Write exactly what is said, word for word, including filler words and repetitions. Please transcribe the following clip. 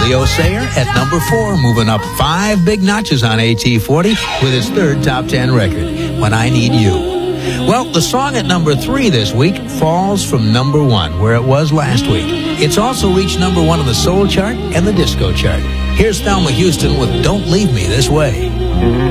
Leo Sayer at number four, moving up five big notches on A T forty with his third top ten record, When I Need You. Well, the song at number three this week falls from number one, where it was last week. It's also reached number one on the soul chart and the disco chart. Here's Thelma Houston with Don't Leave Me This Way.